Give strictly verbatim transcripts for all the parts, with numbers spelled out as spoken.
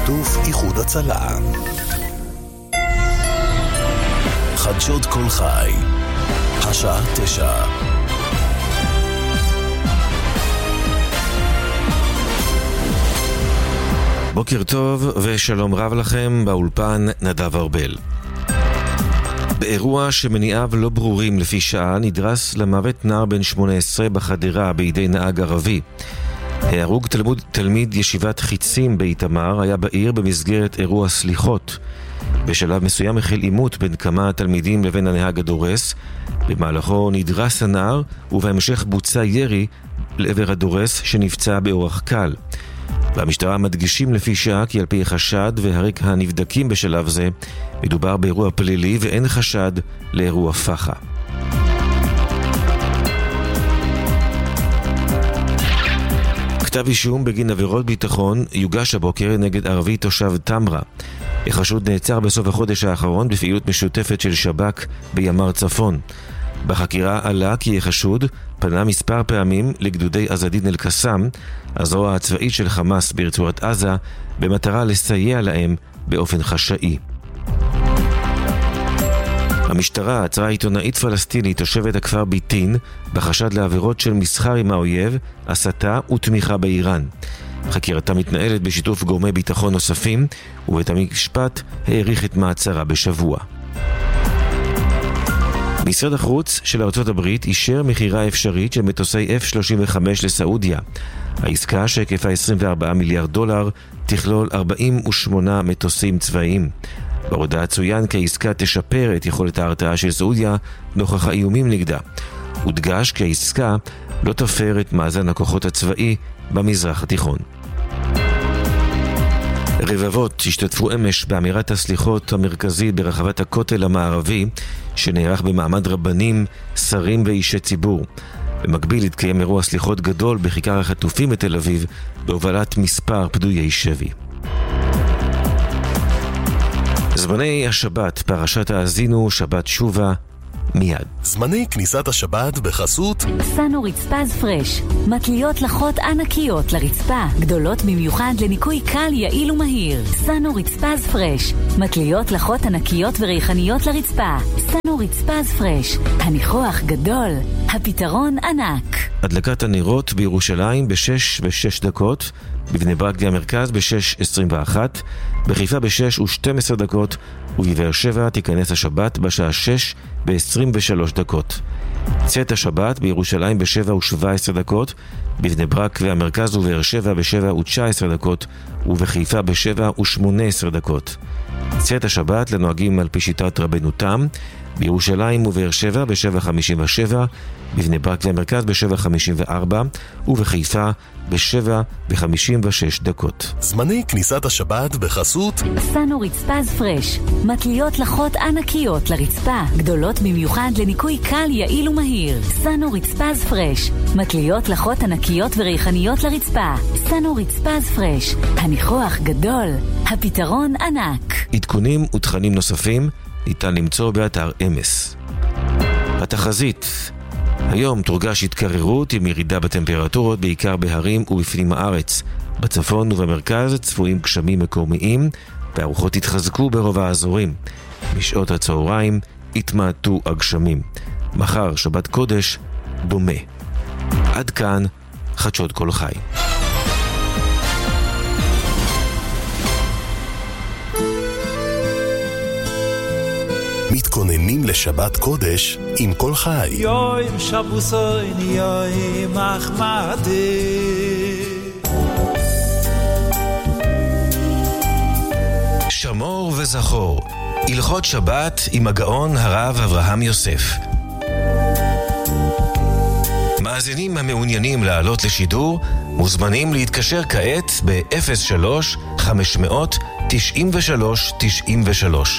בשיתוף איחוד הצלה. חדשות כל חי, השעה תשע. בוקר טוב ושלום רב לכם, באולפן נדב ארבל. באירוע שמניעיו לא ברורים לפי שעה נדרס למוות נער בן שמונה עשרה בחדרה בידי נהג ערבי. ההרוג תלמוד, תלמיד ישיבת חיצים באיתמר היה בעיר במסגרת אירוע סליחות. בשלב מסוים החל עימות בין כמה תלמידים לבין הנהג הדורס. במהלכו נדרס הנער ובהמשך בוצע ירי לעבר הדורס שנפצע באורח קל. והמשטרה מדגישים לפי שעה כי על פי חשד והרקע הנבדקים בשלב זה מדובר באירוע פלילי ואין חשד לאירוע פחה. כתב אישום בגין עבירות ביטחון יוגש הבוקר נגד ערבי תושב תמרה. החשוד נעצר בסוף החודש האחרון בפעילות משותפת של שב"כ בימ"ר צפון. בחקירה עלה כי החשוד פנה מספר פעמים לגדודי עזדין אל-קסאם, הזרוע הצבאית של חמאס ברצועת עזה, במטרה לסייע להם באופן חשאי. המשטרה עצרה עיתונאית פלסטינית תושבת הכפר ביטין בחשד לעבירות של מסחר עם האויב, הסתה ותמיכה באיראן. חקירתה מתנהלת בשיתוף גורמי ביטחון נוספים, ובית המשפט העריך את מעצרה בשבוע. משרד החוץ של ארצות הברית אישר מחירה אפשרית של מטוסי אף שלושים וחמש לסעודיה. העסקה שהיקפה עשרים וארבעה מיליארד דולר תכלול ארבעים ושמונה מטוסים צבאיים. בהודעה צוין כי העסקה תשפר את יכולת ההרתעה של סעודיה נוכח האיומים נגדה. הודגש כי העסקה לא תפר את מאזן הכוחות הצבאי במזרח התיכון. רבבות השתתפו אמש באמירת הסליחות המרכזית ברחבת הכותל המערבי שנערך במעמד רבנים, שרים ואישי ציבור. במקביל התקיים אירוע סליחות גדול בכיכר החטופים בתל אביב בהובלת מספר פדויי שבי. זמני השבת, פרשת האזינו, שבת שובה, מיד. זמני כניסת השבת בחסות סנו רצפז פרש, מטליות לחות ענקיות לרצפה, גדולות במיוחד לניקוי קל, יעיל ומהיר. סנו רצפז פרש, מטליות לחות ענקיות וריחניות לרצפה. סנו רצפז פרש, הניחוח גדול, הפתרון ענק. הדלקת הנרות בירושלים בשש ושש דקות, בבני ברק המרכז בשש עשרים ואחת, בחיפה בשש ושתים עשרה דקות, ובבאר שבע תיכנס השבת בשעה שש בעשרים ושלוש דקות. צאת השבת בירושלים בשבע ושבע עשרה דקות, בבני ברק והמרכז ובאר שבע בשבע ותשע עשרה דקות, ובחיפה בשבע ושמונה עשרה דקות. צאת השבת לנוהגים על פי שיטת רבנו תם, בירושלים ובאר שבע בשבע חמישים ושבע, בבני ברק והמרכז בשבע חמישים וארבע, ובחיפה בשבע וחמישים ושש דקות. זמני כניסת השבת בחסות סנו רצפז פרש, מטליות לחות ענקיות לרצפה, גדולות במיוחד לניקוי קל, יעיל ומהיר. סנו רצפז פרש, מטליות לחות ענקיות וריחניות לרצפה. סנו רצפז פרש, הניחוח גדול, הפתרון ענק. עדכונים ותכנים נוספים ניתן למצוא באתר אמס. התחזית, היום תורגש התקררות עם ירידה בטמפרטורות בעיקר בהרים ובפנים הארץ. בצפון ובמרכז צפויים גשמים מקומיים והרוחות התחזקו ברוב האזורים. בשעות הצהריים התמעטו הגשמים. מחר שבת קודש דומה. עד כאן חדשות כל חי. מתכוננים לשבת קודש עם כל חי. יום שבוסוי יום מחמדי. שמור וזכור, הלכות שבת עם הגאון הרב אברהם יוסף. מאזינים המעוניינים לעלות לשידור מוזמנים להתקשר כעת ב-אפס שלוש חמש מאות תשעים ושלוש תשעים ושלוש.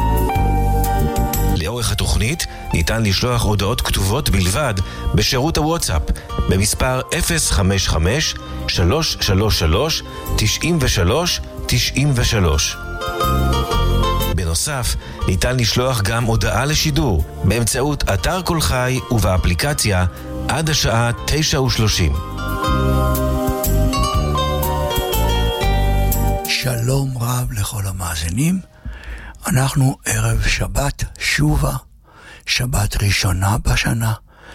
לאורך התוכנית ניתן לשלוח הודעות כתובות בלבד בשירות הוואטסאפ במספר אפס חמש חמש שלוש שלוש שלוש תשעים ושלוש תשעים ושלוש. בנוסף, ניתן לשלוח גם הודעה לשידור באמצעות אתר כל חי ובאפליקציה עד השעה תשע ושלושים. שלום רב לכל המאזינים. אנחנו ערב שבת שובה, שבת ראשונה בשנה,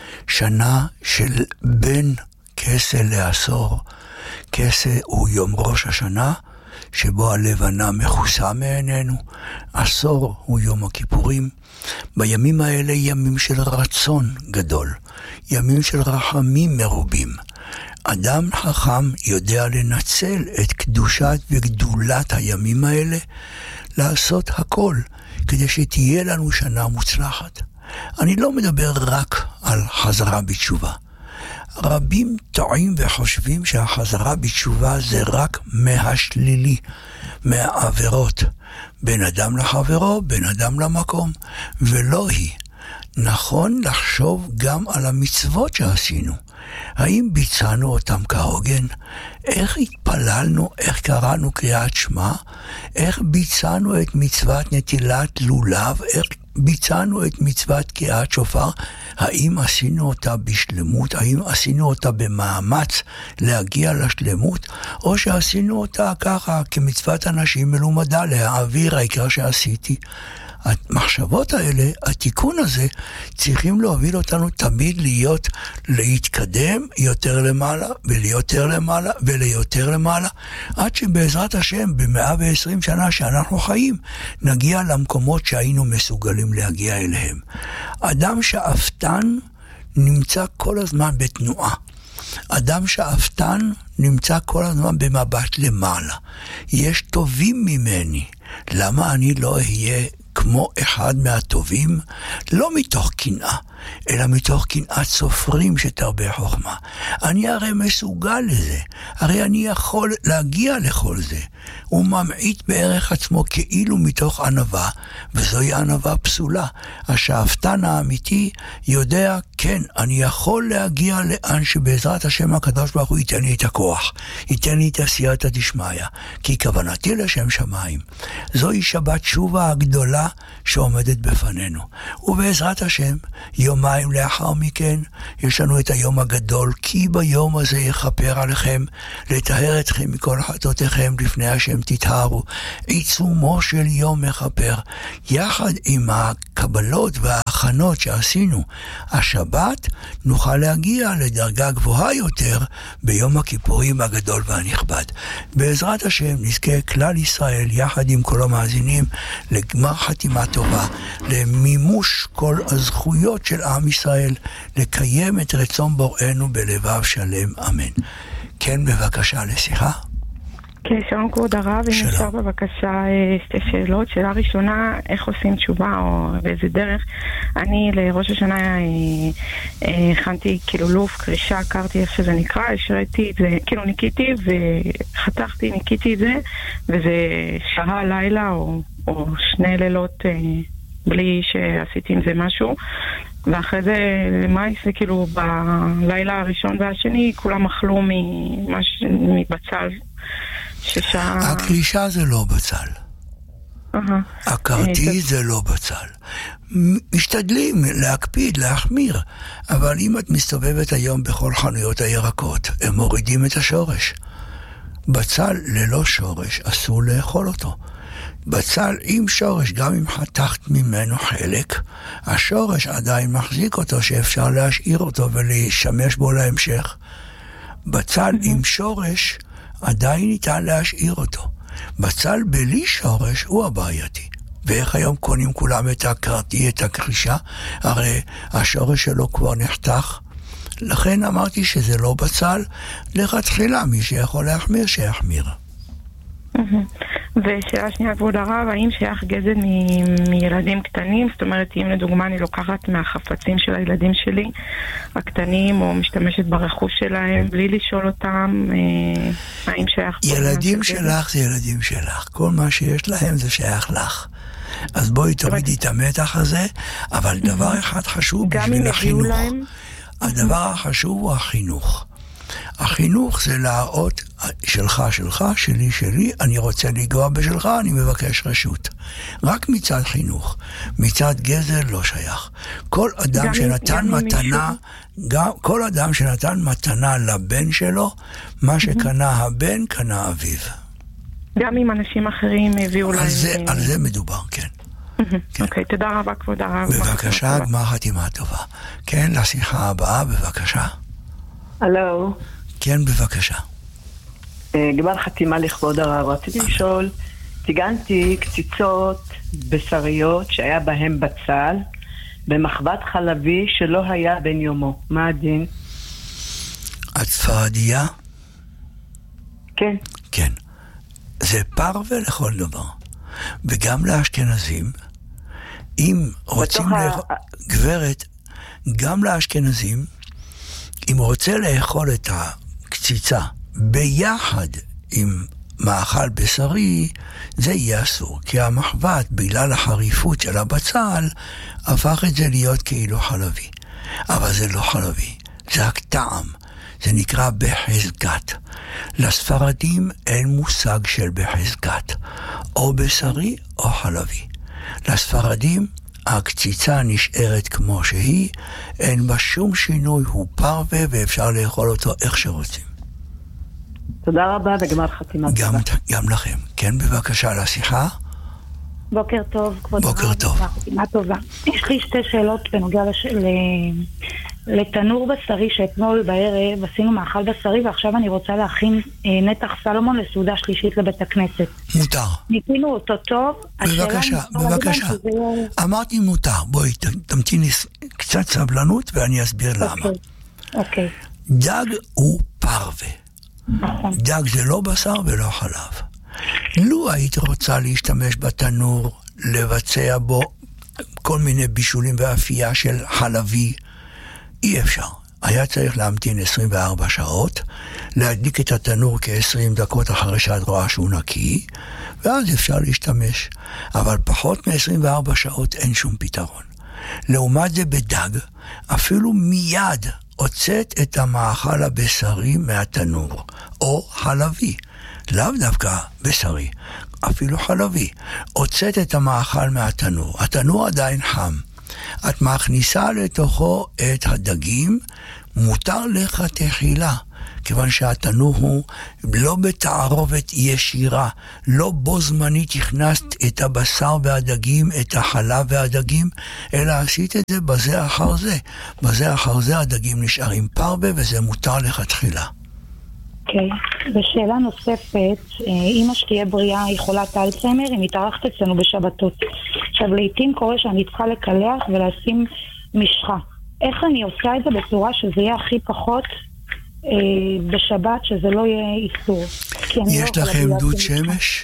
שנה של בין כסה לעשור. כסה הוא יום ראש השנה, שבו הלבנה מכוסה מעינינו. עשור הוא יום הכיפורים. בימים האלה ימים של רצון גדול, ימים של רחמים מרובים. אדם חכם יודע לנצל את קדושת וגדולת הימים האלה, לעשות הכל כדי שתהיה לנו שנה מוצלחת. אני לא מדבר רק על חזרה בתשובה. רבים טועים וחושבים שהחזרה בתשובה זה רק מהשלילי, מהעבירות, בין אדם לחברו, בין אדם למקום, ולא היא. נכון לחשוב גם על המצוות שעשינו. האם ביצענו אותם כהוגן? איך התפללנו, איך קראנו קריאת שמע? איך ביצענו את מצוות נטילת לולב? איך ביצענו את מצוות תקיעת שופר? האם עשינו אותה בשלמות? האם עשינו אותה במאמץ להגיע לשלמות? או שעשינו אותה ככה כמצוות אנשים מלומדה להעביר העיקר שעשיתי? המחשבות האלה, התיקון הזה, צריכים להוביל אותנו תמיד להיות, להתקדם יותר למעלה, וליותר למעלה, וליותר למעלה, עד שבעזרת השם, ב-מאה ועשרים שנה שאנחנו חיים, נגיע למקומות שהיינו מסוגלים להגיע אליהם. אדם שאפתן נמצא כל הזמן בתנועה. אדם שאפתן נמצא כל הזמן במבט למעלה. יש טובים ממני. למה אני לא אהיה כמו אחד מהטובים? לא מתוך קנאה, אלא מתוך קנאת סופרים שתרבה חוכמה. אני הרי מסוגל לזה, הרי אני יכול להגיע לכל זה. הוא ממעיט בערך עצמו כאילו מתוך ענווה, וזוהי ענווה פסולה. השאפתן האמיתי יודע, כן, אני יכול להגיע לאן שבעזרת השם הקדוש ברוך הוא ייתן לי את הכוח, ייתן לי את הסייעתא דשמיא, כי כוונתי לשם שמיים. זוהי שבת שובה הגדולה שעומדת בפנינו. ובעזרת השם, יומיים לאחר מכן, יש לנו את היום הגדול, כי ביום הזה יכפר עליכם, לטהר אתכם מכל חטאותיכם לפני השם תטהרו. עיצומו של יום מכפר, יחד עם הקבלות וההכנות שעשינו, השבת נוכל להגיע לדרגה גבוהה יותר ביום הכיפורים הגדול והנכבד. בעזרת השם נזכה כלל ישראל יחד עם כל המאזינים לגמר חתימה טובה, למימוש כל הזכויות של עם ישראל, לקיים את רצון בוראנו בלבב שלם, אמן. כן, בבקשה לשיחה. כן, שלום כבוד הרב, אם אפשר בבקשה שתי שאלות. שאלה ראשונה, איך עושים תשובה או באיזה דרך? אני לראש השנה הכנתי כאילו לוף, קרישה, קרתי איך שזה נקרא, השרתי את זה, כאילו ניקיתי וחתכתי, ניקיתי את זה, וזה שעה לילה או, או שני לילות בלי שעשיתי עם זה משהו. ואחרי זה למאי זה כאילו בלילה הראשון והשני כולם אכלו ממש, מבצל ששעה... הקרישה זה לא בצל. הקרתי זה לא בצל. משתדלים להקפיד, להחמיר, אבל אם את מסתובבת היום בכל חנויות הירקות, הם מורידים את השורש. בצל ללא שורש אסור לאכול אותו. בצל עם שורש, גם אם חתכת ממנו חלק, השורש עדיין מחזיק אותו, שאפשר להשאיר אותו ולשמש בו להמשך. בצל עם שורש עדיין ניתן להשאיר אותו. בצל בלי שורש הוא הבעייתי. ואיך היום קונים כולם את הקרתי, את הקרישה? הרי השורש שלו כבר נחתך. לכן אמרתי שזה לא בצל. לכתחילה מי שיכול להחמיר שיחמיר. ושאלה שנייה כבוד הרב, האם שייך גזל מ- מילדים קטנים? זאת אומרת, אם לדוגמה אני לוקחת מהחפצים של הילדים שלי הקטנים, או משתמשת ברכוש שלהם בלי לשאול אותם, אה, האם שייך... ילדים שלך זה ילדים שלך, כל מה שיש להם זה שייך לך. אז בואי תורידי את המתח הזה, אבל דבר אחד חשוב בשביל החינוך. הדבר החשוב הוא החינוך. החינוך זה להראות שלך שלך, שלי שלי, אני רוצה לגוע בשלך, אני מבקש רשות. רק מצד חינוך, מצד גזל לא שייך. כל אדם שנתן מתנה, גם, כל אדם שנתן מתנה לבן שלו, מה שקנה הבן קנה אביו. גם אם אנשים אחרים הביאו להם... על זה מדובר, כן. אוקיי, תודה רבה כבוד הרב. בבקשה, גמר חתימה טובה. כן, לשיחה הבאה, בבקשה. הלו. כן, בבקשה. גמר חתימה לכבוד הרב. רציתי לשאול, טיגנתי קציצות בשריות שהיה בהם בצל, במחבת חלבי שלא היה בן יומו. מה הדין? את ספרדיה? כן. כן. זה פרווה לכל דבר. וגם לאשכנזים, אם רוצים לאכול, ה... גברת, גם לאשכנזים, אם רוצה לאכול את הקציצה ביחד עם מאכל בשרי, זה יהיה אסור, כי המחבת, בגלל החריפות של הבצל, הפך את זה להיות כאילו חלבי. אבל זה לא חלבי, זה רק טעם. זה נקרא בחזקת. לספרדים אין מושג של בחזקת, או בשרי או חלבי. לספרדים הקציצה נשארת כמו שהיא, אין בה שום שינוי, הוא פרווה ואפשר לאכול אותו איך שרוצים. תודה רבה וגמר חתימה. גם, גם לכם. כן, בבקשה לשיחה. בוקר טוב, כבוד הרב. בוקר טוב. חתימה טובה. יש לי שתי שאלות בנוגע לש... ל... לתנור בשרי, שאתמול בערב עשינו מאכל בשרי, ועכשיו אני רוצה להכין אה, נתח סלומון לסעודה שלישית לבית הכנסת. מותר. ניתינו אותו טוב. בבקשה, בבקשה. אמרתי מותר. בואי, תמתיני קצת סבלנות ואני אסביר למה. אוקיי. דג הוא פרווה. נכון. דג זה לא בשר ולא חלב. לו היית רוצה להשתמש בתנור, לבצע בו כל מיני בישולים ואפייה של חלבי, אי אפשר. היה צריך להמתין עשרים וארבע שעות, להדליק את התנור כ-עשרים דקות אחרי שאת רואה שהוא נקי, ואז אפשר להשתמש. אבל פחות מ-עשרים וארבע שעות אין שום פתרון. לעומת זה בדג, אפילו מיד הוצאת את המאכל הבשרי מהתנור, או חלבי. לאו דווקא בשרי, אפילו חלבי. הוצאת את המאכל מהתנור. התנור עדיין חם. את מכניסה לתוכו את הדגים, מותר לך תחילה, כיוון שהתנור הוא לא בתערובת ישירה, לא בו זמנית הכנסת את הבשר והדגים, את החלב והדגים, אלא עשית את זה בזה אחר זה. בזה אחר זה הדגים נשארים פרווה, וזה מותר לך תחילה. אוקיי, ושאלה נוספת, אמא שתהיה בריאה היא חולת אלצהיימר, היא מתארחת אצלנו בשבתות. עכשיו, לעתים קורה שאני צריכה לקלח ולשים משחה. איך אני עושה את זה בצורה שזה יהיה הכי פחות אה, בשבת, שזה לא יהיה איסור? יש לא לכם דוד שמש?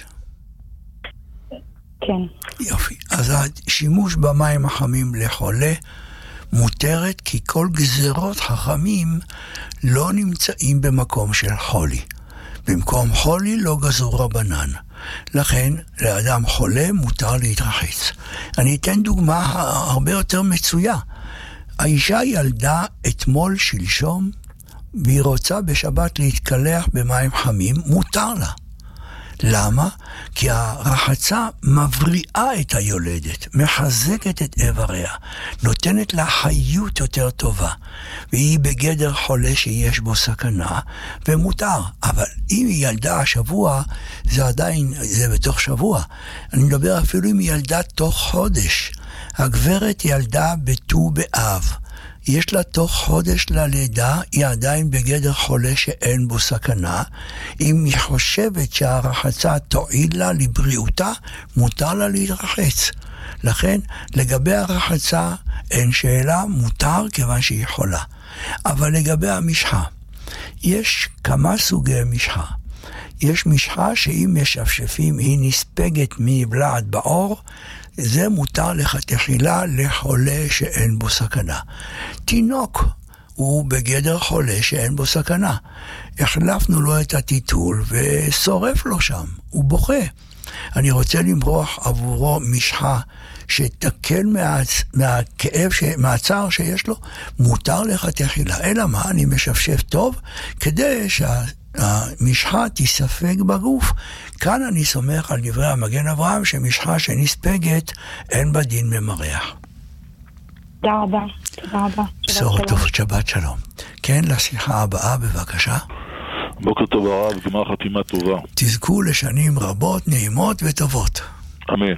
כן. יופי. אז השימוש במים החמים לחולה מותרת, כי כל גזרות חכמים לא נמצאים במקום של חולי. במקום חולי לא גזרו רבנן. לכן, לאדם חולה מותר להתרחץ. אני אתן דוגמה הרבה יותר מצויה. האישה ילדה אתמול שלשום, והיא רוצה בשבת להתקלח במים חמים, מותר לה. למה? כי הרחצה מבריאה את היולדת, מחזקת את איבריה, נותנת לה חיות יותר טובה, והיא בגדר חולה שיש בו סכנה, ומותר. אבל אם היא ילדה השבוע, זה עדיין, זה בתוך שבוע. אני מדבר אפילו אם היא ילדה תוך חודש. הגברת ילדה בט"ו באב. יש לה תוך חודש ללידה, היא עדיין בגדר חולה שאין בו סכנה. אם היא חושבת שהרחצה תועיל לה לבריאותה, מותר לה להתרחץ. לכן, לגבי הרחצה אין שאלה, מותר כיוון שהיא חולה. אבל לגבי המשחה, יש כמה סוגי משחה. יש משחה שאם משפשפים היא נספגת מבלעת בעור, זה מותר לך תחילה לחולה שאין בו סכנה. תינוק הוא בגדר חולה שאין בו סכנה. החלפנו לו את הטיטול ושורף לו שם, הוא בוכה. אני רוצה למרוח עבורו משחה שתקל מה, מהכאב, ש, מהצער שיש לו, מותר לך תחילה. אלא מה? אני משפשף טוב כדי שה... המשחה תספג בגוף. כאן אני סומך על דברי המגן אברהם שמשחה שנספגת אין בה דין ממרח. תודה רבה. תודה רבה. בשורות טובות, שבת שלום. כן, לשיחה הבאה בבקשה. בוקר טוב הרב, גמר חתימה טובה. תזכו לשנים רבות, נעימות וטובות. אמן.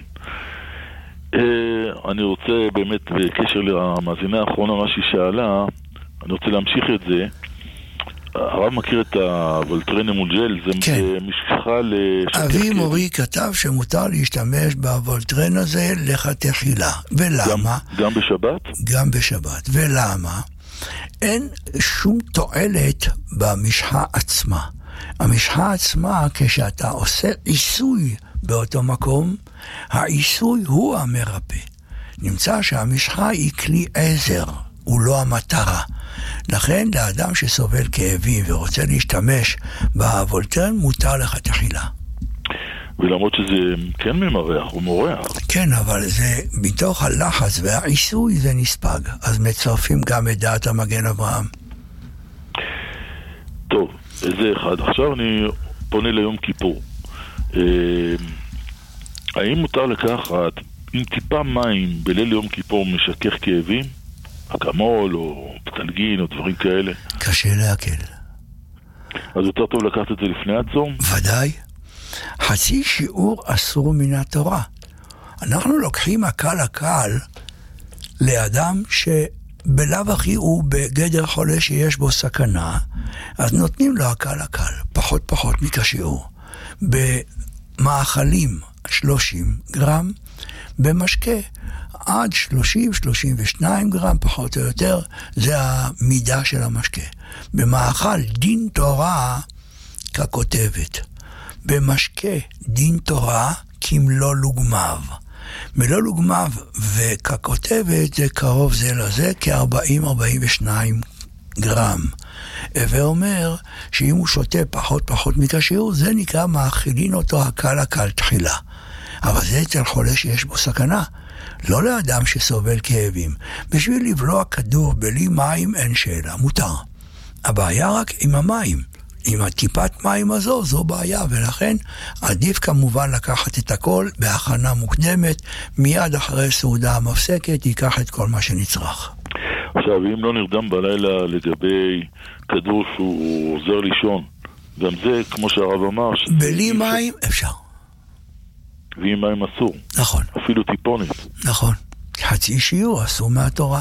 אני רוצה באמת בקשר למאזינה האחרונה מה שהיא שאלה, אני רוצה להמשיך את זה. הרב מכיר את הוולטרן אמולג'ל, זה כן. משחה לשכך אבי כאבים. מורי כתב שמותר להשתמש בוולטרן הזה לכתחילה. ולמה? גם, גם בשבת? גם בשבת. ולמה? אין שום תועלת במשחה עצמה. המשחה עצמה, כשאתה עושה עיסוי באותו מקום, העיסוי הוא המרפא. נמצא שהמשחה היא כלי עזר, הוא לא המטרה. לכן לאדם שסובל כאבים ורוצה להשתמש בוולטרן, מותר לכתחילה. ולמרות שזה כן ממרח, הוא מורח. כן, אבל זה מתוך הלחץ והעיסוי זה נספג. אז מצרפים גם את דעת המגן אברהם. טוב, זה אחד. עכשיו אני פונה ליום כיפור. האם מותר לקחת עם טיפה מים בליל יום כיפור משכך כאבים? אקמול או פטלגין או דברים כאלה? קשה להקל. אז יותר טוב לקחת את זה לפני הצום? ודאי. חצי שיעור אסור מן התורה. אנחנו לוקחים הקל הקל לאדם שבלאו הכי הוא בגדר חולה שיש בו סכנה, אז נותנים לו הקל הקל, פחות פחות מכשיעור. במאכלים שלושים גרם, במשקה עד שלושים שלושים ושניים גרם פחות או יותר, זה המידה של המשקה. במאכל דין תורה ככותבת, במשקה דין תורה כמלוא לוגמיו. מלוא לוגמיו וככותבת זה קרוב זה לזה כ-ארבעים עד ארבעים ושניים גרם. ואומר שאם הוא שותה פחות פחות מכשיעור, זה נקרא מאכילין אותו הקל הקל תחילה. אבל זה אצל חולה שיש בו סכנה, לא לאדם שסובל כאבים. בשביל לבלוע כדור בלי מים אין שאלה, מותר. הבעיה רק עם המים. עם הטיפת מים הזו, זו בעיה, ולכן עדיף כמובן לקחת את הכל בהכנה מוקדמת, מיד אחרי סעודה המפסקת, ייקח את כל מה שנצרך. עכשיו, אם לא נרדם בלילה לגבי כדור שהוא עוזר לישון, גם זה, כמו שהרב אמר... בלי מים אפשר. ועם מים אסור. נכון. אפילו טיפונת. נכון. חצי שיעור אסור מהתורה.